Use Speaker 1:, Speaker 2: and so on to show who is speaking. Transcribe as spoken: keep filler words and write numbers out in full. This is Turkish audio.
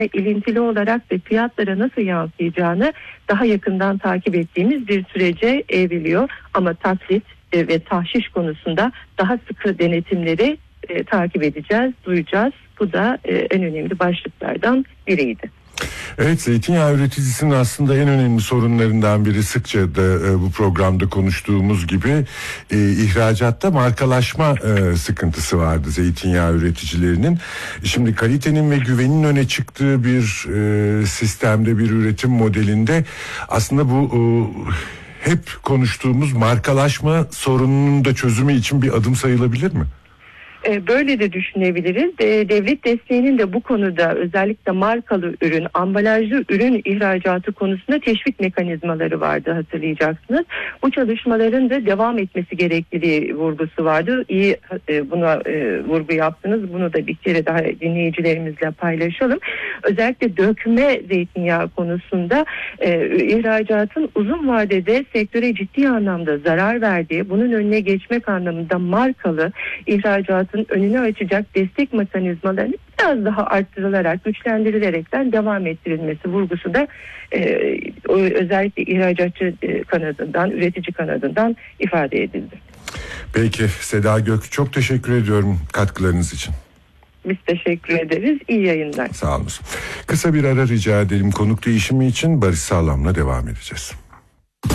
Speaker 1: ilintili olarak da fiyatlara nasıl yansıyacağını daha yakından takip ettiğimiz bir sürece evriliyor. Ama taksit e, ve tahşiş konusunda daha sıkı denetimleri e, takip edeceğiz, duyacağız. Bu da e, en önemli başlıklardan biriydi.
Speaker 2: Evet, zeytinyağı üreticisinin aslında en önemli sorunlarından biri, sıkça da e, bu programda konuştuğumuz gibi e, ihracatta markalaşma e, sıkıntısı vardı zeytinyağı üreticilerinin. Şimdi kalitenin ve güvenin öne çıktığı bir e, sistemde, bir üretim modelinde aslında bu e, hep konuştuğumuz markalaşma sorununun da çözümü için bir adım sayılabilir mi?
Speaker 1: Böyle de düşünebiliriz. Devlet desteğinin de bu konuda özellikle markalı ürün, ambalajlı ürün ihracatı konusunda teşvik mekanizmaları vardı, hatırlayacaksınız. Bu çalışmaların da devam etmesi gerektiği vurgusu vardı. İyi buna vurgu yaptınız. Bunu da bir kere daha dinleyicilerimizle paylaşalım. Özellikle dökme zeytinyağı konusunda ihracatın uzun vadede sektöre ciddi anlamda zarar verdiği, bunun önüne geçmek anlamında markalı ihracatın önünü açacak destek mekanizmalarını biraz daha arttırılarak, güçlendirilerekten devam ettirilmesi vurgusu da e, özellikle ihracatçı kanadından, üretici kanadından ifade edildi.
Speaker 2: Peki Seda Gök, çok teşekkür ediyorum katkılarınız için.
Speaker 1: Biz teşekkür ederiz. İyi yayınlar.
Speaker 2: Sağ olun. Kısa bir ara rica edelim. Konuk değişimi için Barış Sağlam'la devam edeceğiz.